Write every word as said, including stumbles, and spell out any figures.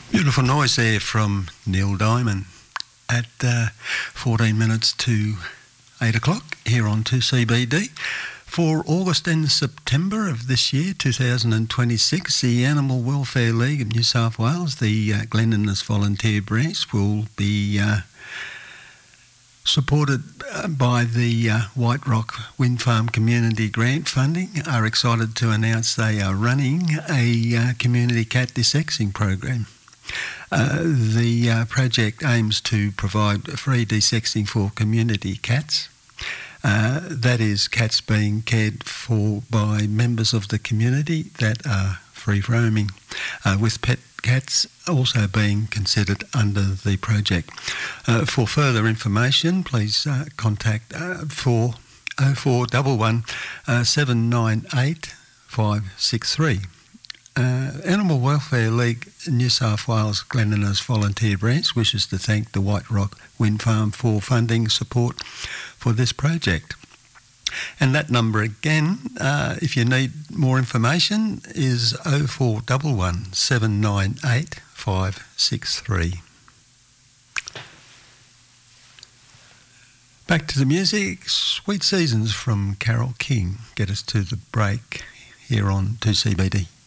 Beautiful noise there from Neil Diamond at uh, fourteen minutes to eight o'clock here on two C B D. For August and September of this year, two thousand twenty-six, the Animal Welfare League of New South Wales, the uh, Glen Innes Volunteer Branch, will be uh, supported by the uh, White Rock Wind Farm Community Grant Funding, are excited to announce they are running a uh, community cat desexing program. Uh, the uh, project aims to provide free desexing for community cats. Uh, that is, cats being cared for by members of the community that are free roaming, uh, with pet cats also being considered under the project. Uh, for further information, please uh, contact uh, for oh four one one, uh, seven nine eight, five six three. Uh, Animal Welfare League New South Wales Glen Innes Volunteer Branch wishes to thank the White Rock Wind Farm for funding support for this project. And that number again, uh, if you need more information, is oh four one one, seven nine eight, five six three. Back to the music. Sweet Seasons from Carole King get us to the break here on two C B D.